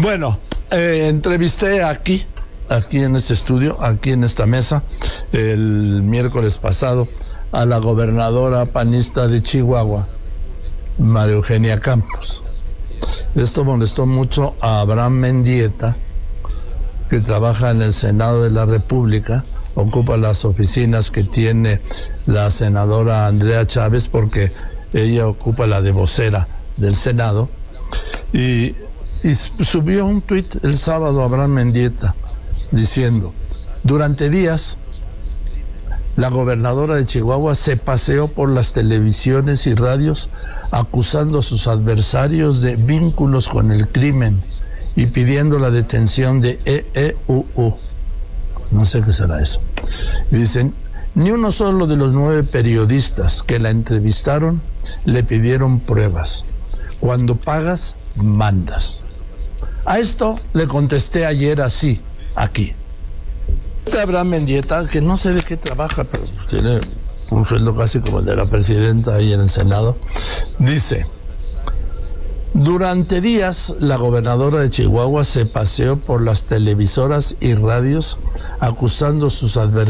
Bueno, entrevisté aquí en este estudio, aquí en esta mesa, el miércoles pasado, a la gobernadora panista de Chihuahua, María Eugenia Campos. Esto molestó mucho a Abraham Mendieta, que trabaja en el Senado de la República, ocupa las oficinas que tiene la senadora Andrea Chávez, porque ella ocupa la de vocera del Senado, y subió un tuit el sábado Abraham Mendieta diciendo: durante días la gobernadora de Chihuahua se paseó por las televisiones y radios acusando a sus adversarios de vínculos con el crimen y pidiendo la detención de EEUU. No sé qué será eso. Y dicen: ni uno solo de los 9 periodistas que la entrevistaron le pidieron pruebas. Cuando pagas, mandas. A esto le contesté ayer así, aquí. Abraham Mendieta, que no sé de qué trabaja, pero tiene un sueldo casi como el de la presidenta ahí en el Senado, dice: durante días la gobernadora de Chihuahua se paseó por las televisoras y radios acusando a sus adversarios